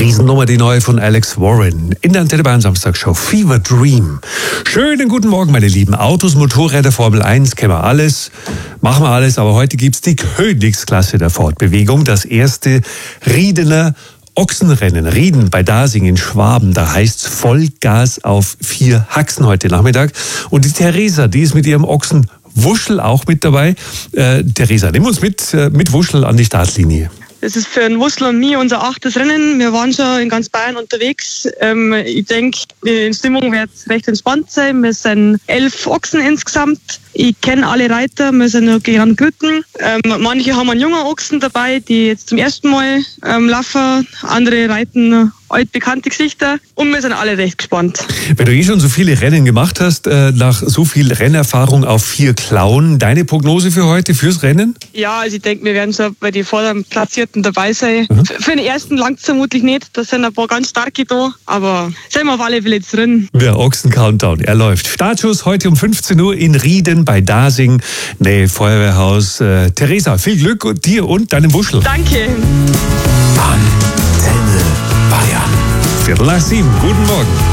Riesennummer, die neue von Alex Warren. In der Antenne Bayern Samstagshow Fever Dream. Schönen guten Morgen, meine Lieben. Autos, Motorräder, Formel 1, kennen wir alles. Machen wir alles, aber heute gibt's die Königsklasse der Fortbewegung. Das erste Riedener Ochsenrennen. Rieden bei Dasing in Schwaben. Da heißt's Vollgas auf 4 Haxen heute Nachmittag. Und die Theresa, die ist mit ihrem Ochsen Wuschel auch mit dabei. Theresa, nimm uns mit Wuschel an die Startlinie. Das ist für den Wuschel und mich unser 8. Rennen. Wir waren schon in ganz Bayern unterwegs. Ich denke, die Stimmung wird recht entspannt sein. Wir sind 11 Ochsen insgesamt. Ich kenne alle Reiter, wir sind noch gern geritten. Manche haben einen jungen Ochsen dabei, die jetzt zum ersten Mal laufen. Andere reiten altbekannte Gesichter. Und wir sind alle recht gespannt. Wenn du schon so viele Rennen gemacht hast, nach so viel Rennerfahrung auf 4 Klauen, deine Prognose für heute, fürs Rennen? Ja, also ich denke, wir werden schon bei den vorderen Platzierten dabei sein. Für den ersten langt es vermutlich nicht. Da sind ein paar ganz starke da. Aber sind wir auf alle Fälle jetzt drin. Der Ochsen-Countdown, er läuft. Startschuss heute um 15 Uhr in Rieden bei Dasing, Nähe Feuerwehrhaus. Theresa, viel Glück dir und deinem Wuschel. Danke. Antenne Bayern. 7:15. Guten Morgen.